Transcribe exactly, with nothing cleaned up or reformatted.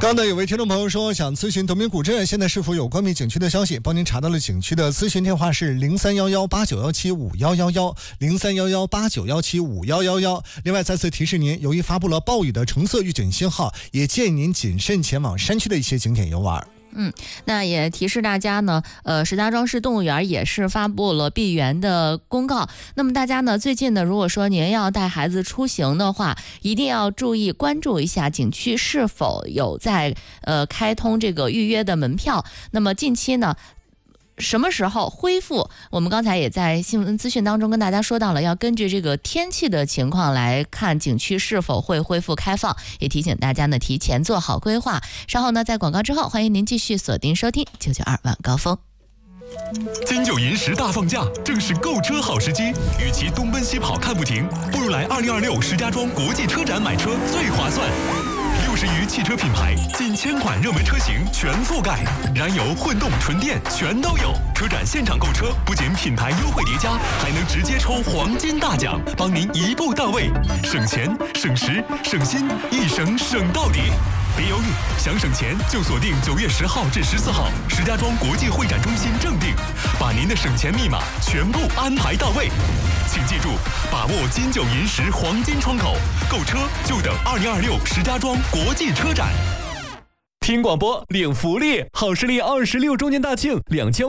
刚才有位听众朋友说想咨询德明古镇现在是否有关闭景区的消息，帮您查到了景区的咨询电话是零三幺幺八九幺七五幺幺幺零三幺幺八九幺七五幺幺幺。另外再次提示您，由于发布了暴雨的橙色预警信号，也建议您谨慎前往山区的一些景点游玩。 嗯，那也提示大家呢，呃，石家庄市动物园也是发布了闭园的公告。那么大家呢，最近呢，如果说您要带孩子出行的话，一定要注意关注一下景区是否有在呃开通这个预约的门票。那么近期呢，什么时候恢复？我们刚才也在新闻资讯当中跟大家说到了，要根据这个天气的情况来看景区是否会恢复开放，也提醒大家呢提前做好规划。稍后呢，在广告之后，欢迎您继续锁定收听九九二晚高峰。 金九银十大放假，正是购车好时机。与其东奔西跑看不停，不如来二零二六石家庄国际车展买车最划算。六十余汽车品牌，近千款热门车型全覆盖，燃油、混动、纯电全都有。车展现场购车，不仅品牌优惠叠加，还能直接抽黄金大奖，帮您一步到位，省钱、省时、省心，一省省到底。别犹豫，想省钱就锁定九月十号至十四号石家庄国际会展中心正定，把您的省钱密码全部安排到位。请记住，把握金九银十黄金窗口，购车就等二零二六石家庄国际车展。 听广播领福利，好视力二十六周年大庆，两千